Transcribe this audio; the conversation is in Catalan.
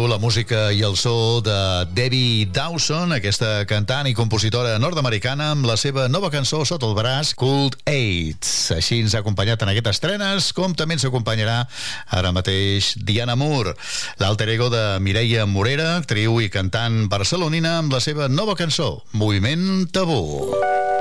la música i el so de Debbie Dawson, aquesta cantant i compositora nord-americana amb la seva nova cançó sota el braç, Cult 8. Així ens ha acompanyat en aquestes estrenes, com també ens acompanyarà ara mateix Diana Moore, l'alter ego de Mireia Morera, actriu i cantant barcelonina, amb la seva nova cançó, Moviment Tabú.